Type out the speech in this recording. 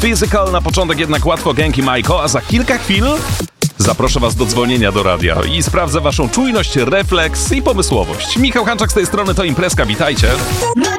Physical, na początek jednak łatwo Genki Majko, a za kilka chwil zaproszę was do dzwonienia do radia i sprawdzę waszą czujność, refleks i pomysłowość. Michał Hanczak z tej strony, to Imprezka, witajcie.